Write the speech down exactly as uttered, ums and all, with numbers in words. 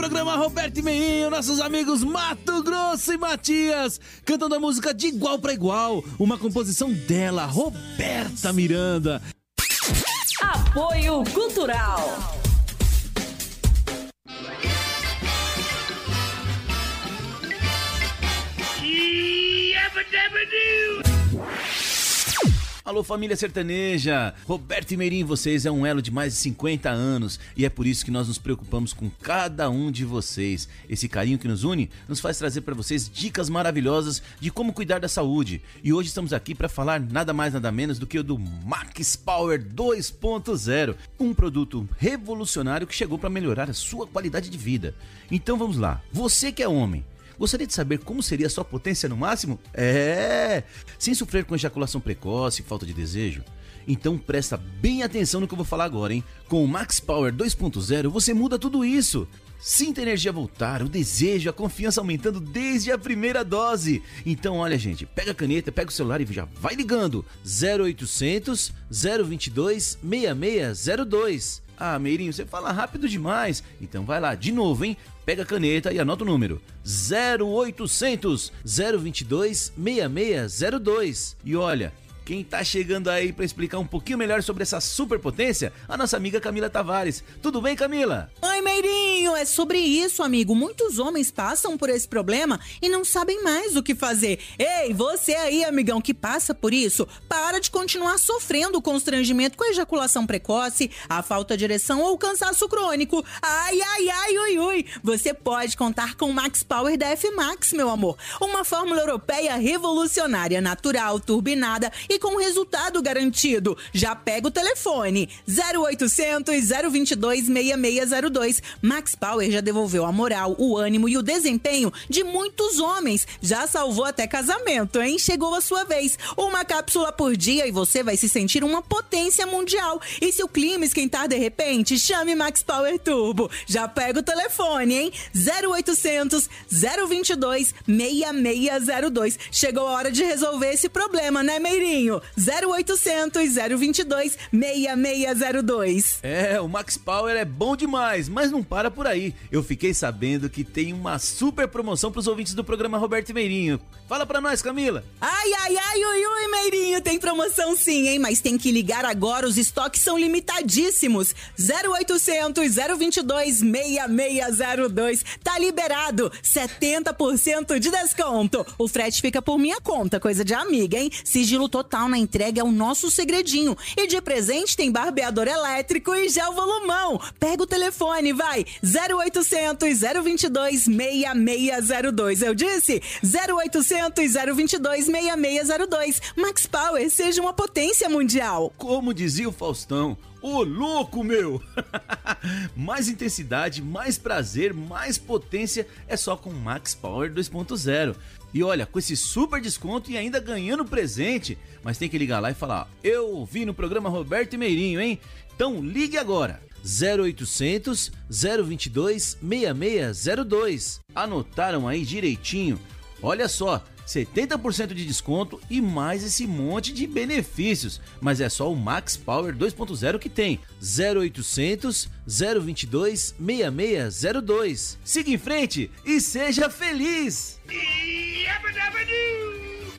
Programa Roberto e Meinho, nossos amigos Mato Grosso e Matias, cantando a música De Igual pra Igual, uma composição dela, Roberta Miranda. Apoio Cultural. Alô, família sertaneja! Roberto e Meirinho, vocês é um elo de mais de cinquenta anos e é por isso que nós nos preocupamos com cada um de vocês. Esse carinho que nos une nos faz trazer para vocês dicas maravilhosas de como cuidar da saúde. E hoje estamos aqui para falar nada mais nada menos do que o do Max Power dois ponto zero, um produto revolucionário que chegou para melhorar a sua qualidade de vida. Então vamos lá, você que é homem, gostaria de saber como seria a sua potência no máximo? É! Sem sofrer com ejaculação precoce e falta de desejo? Então presta bem atenção no que eu vou falar agora, hein? Com o Max Power dois ponto zero você muda tudo isso. Sinta a energia voltar, o desejo, a confiança aumentando desde a primeira dose. Então olha, gente, pega a caneta, pega o celular e já vai ligando. zero oitocentos, zero vinte e dois, seis seis zero dois. Ah, Meirinho, você fala rápido demais. Então vai lá, de novo, hein? Pega a caneta e anota o número. zero oitocentos, zero vinte e dois, seis seis zero dois. E olha, quem tá chegando aí para explicar um pouquinho melhor sobre essa superpotência, a nossa amiga Camila Tavares. Tudo bem, Camila? Oi, Meirinho, é sobre isso, amigo. Muitos homens passam por esse problema e não sabem mais o que fazer. Ei, você aí, amigão, que passa por isso, para de continuar sofrendo o constrangimento com a ejaculação precoce, a falta de ereção ou o cansaço crônico. Ai, ai, ai, ui, ui. Você pode contar com o Max Power da F-Max, meu amor. Uma fórmula europeia revolucionária, natural, turbinada e com resultado garantido. Já pega o telefone zero oitocentos, zero vinte e dois, seis seis zero dois. Max Power já devolveu a moral, o ânimo e o desempenho de muitos homens. Já salvou até casamento, hein? Chegou a sua vez. Uma cápsula por dia e você vai se sentir uma potência mundial. E se o clima esquentar de repente, chame Max Power Turbo. Já pega o telefone, hein? zero oitocentos, zero vinte e dois, seis seis zero dois. Chegou a hora de resolver esse problema, né, Meirinho? zero oitocentos, zero vinte e dois, seis seis zero dois. É, o Max Power é bom demais, mas não para por aí. Eu fiquei sabendo que tem uma super promoção pros ouvintes do programa Roberto e Meirinho. Fala pra nós, Camila. Ai, ai, ai, ui, ui, Meirinho, tem promoção sim, hein? Mas tem que ligar agora, os estoques são limitadíssimos. zero oitocentos, zero vinte e dois, seis seis zero dois. Tá liberado, setenta por cento de desconto. O frete fica por minha conta, coisa de amiga, hein? Sigilo total na entrega é o nosso segredinho. E de presente tem barbeador elétrico e gel volumão. Pega o telefone, vai. zero oitocentos, zero vinte e dois, seis seis zero dois. Eu disse? zero oitocentos, zero vinte e dois, seis seis zero dois. Max Power, seja uma potência mundial. Como dizia o Faustão, ô louco, meu! Mais intensidade, mais prazer, mais potência é só com Max Power dois ponto zero. E olha, com esse super desconto e ainda ganhando presente. Mas tem que ligar lá e falar, eu ouvi no programa Roberto e Meirinho, hein? Então ligue agora. zero oitocentos, zero vinte e dois, seis seis zero dois. Anotaram aí direitinho? Olha só, setenta por cento de desconto e mais esse monte de benefícios. Mas é só o Max Power dois ponto zero que tem. zero oitocentos, zero vinte e dois, seis seis zero dois. Siga em frente e seja feliz!